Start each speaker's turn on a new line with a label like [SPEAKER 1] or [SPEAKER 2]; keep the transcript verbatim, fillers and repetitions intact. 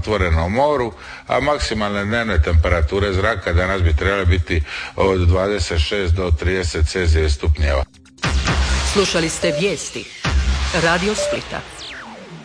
[SPEAKER 1] otvorenom moru, a maksimalne dnevne temperature zraka danas bi trebale biti od dvadeset šest do trideset stupnjeva.
[SPEAKER 2] Slušali ste vijesti Radio Splita.